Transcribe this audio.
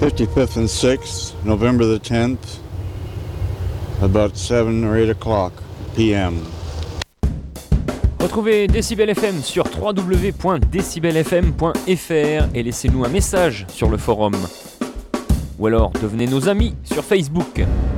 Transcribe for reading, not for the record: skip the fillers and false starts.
55th and 6th, November the 10th, about 7 or 8 o'clock p.m. Retrouvez Décibel FM sur www.decibelfm.fr et laissez-nous un message sur le forum. Ou alors devenez nos amis sur Facebook.